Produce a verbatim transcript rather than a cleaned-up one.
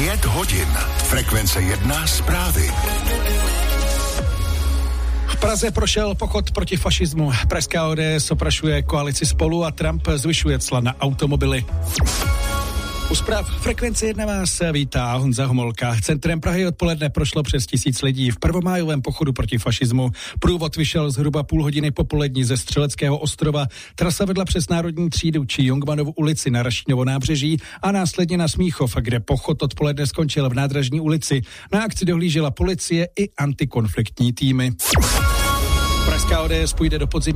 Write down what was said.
Pět hodin. Frekvence jedna zprávy. V Praze prošel pochod proti fašismu. Pražská O D S oprašuje koalici Spolu a Trump zvyšuje cla na automobily. U zpráv Frekvence jedna vás vítá Honza Homolka. Centrem Prahy odpoledne prošlo přes tisíc lidí v prvomájovém pochodu proti fašismu. Průvod vyšel zhruba půl hodiny popolední ze Střeleckého ostrova. Trasa vedla přes Národní třídu či Jungmannovu ulici na Rašínovo nábřeží a následně na Smíchov, kde pochod odpoledne skončil v Nádražní ulici. Na akci dohlížela policie i antikonfliktní týmy. Pražská O D S půjde do podzimní